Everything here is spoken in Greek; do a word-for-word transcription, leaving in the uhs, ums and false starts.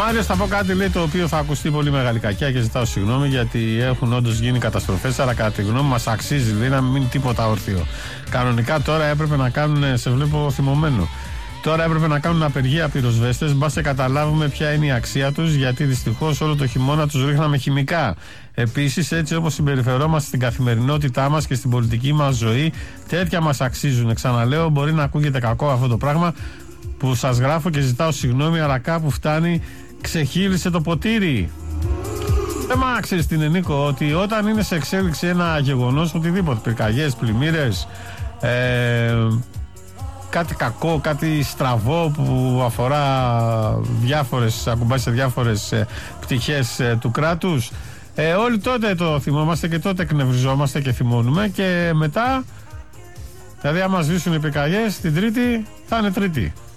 Μάριος, θα πω κάτι, λέει, το οποίο θα ακουστεί πολύ μεγάλη κακιά και ζητάω συγγνώμη, γιατί έχουν όντως γίνει καταστροφές, αλλά κατά τη γνώμη μας αξίζει, λέει, να μην μείνει τίποτα όρθιο. Κανονικά τώρα έπρεπε να κάνουν, σε βλέπω θυμωμένο, τώρα έπρεπε να κάνουν απεργία πυροσβέστες, μπας και καταλάβουμε ποια είναι η αξία τους, γιατί δυστυχώς όλο το χειμώνα τους ρίχναμε χημικά. Επίσης, έτσι όπως συμπεριφερόμαστε στην καθημερινότητά μας και στην πολιτική μας ζωή, τέτοια μας αξίζουν. Ξαναλέω, μπορεί να ακούγεται κακό αυτό το πράγμα που σας γράφω και ζητάω συγγνώμη, αλλά κάπου φτάνει, ξεχύλισε το ποτήρι. Δεν μ' ξέρεις την Ενίκο, ότι όταν είναι σε εξέλιξη ένα γεγονός, οτιδήποτε, πυρκαγιές, πλημμύρες, ε, κάτι κακό, κάτι στραβό που αφορά διάφορες, ακουμπάει σε διάφορες ε, πτυχές ε, του κράτους, ε, όλοι τότε το θυμόμαστε και τότε εκνευριζόμαστε και θυμώνουμε, και μετά, δηλαδή άμα σβήσουν οι πυρκαγιές την Τρίτη θα είναι Τρίτη.